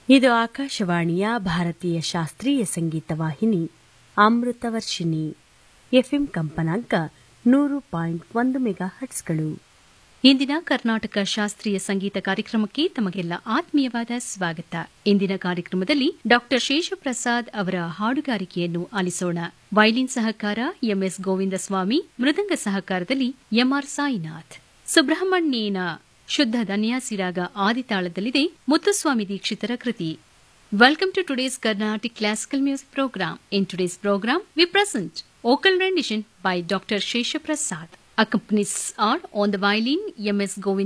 ಇದು ಆಕಾಶವಾಣಿಯ ಭಾರತೀಯ ಶಾಸ್ತ್ರೀಯ ಸಂಗೀತ ವಾಹಿನಿ ಅಮೃತವರ್ಷಿಣಿ ಎಫ್ಎಂ ಕಂಪನಾಂಕ 100.1 ಮೆಗಾಹರ್ಟ್ಸ್ಗಳು. ಇಂದಿನ ಕರ್ನಾಟಕ ಶಾಸ್ತ್ರೀಯ ಸಂಗೀತ ಕಾರ್ಯಕ್ರಮಕ್ಕೆ ತಮಗೆಲ್ಲ ಆತ್ಮೀಯವಾದ ಸ್ವಾಗತ. ಇಂದಿನ ಕಾರ್ಯಕ್ರಮದಲ್ಲಿ ಡಾ ಶೇಷಪ್ರಸಾದ್ ಅವರ ಹಾಡುಗಾರಿಕೆಯನ್ನು ಆಲಿಸೋಣ. ವೈಲಿನ್ ಸಹಕಾರ ಎಂಎಸ್ ಗೋವಿಂದಸ್ವಾಮಿ, ಮೃದಂಗ ಸಹಕಾರದಲ್ಲಿ ಎಂಆರ್ ಸಾಯಿನಾಥ್. ಸುಬ್ರಹ್ಮಣ್ಯೇನ ಶುದ್ಧ ಧನ್ಯಾಸಿರಾಗ ಆದಿತಾಳದಲ್ಲಿದೆ ಮುತ್ತುಸ್ವಾಮಿ ದೀಕ್ಷಿತರ ಕೃತಿ. Welcome to today's Carnatic Classical Music Program. In today's program, we present vocal rendition by Dr. Shesha Prasad. Accompanies are on the violin M.S. Govind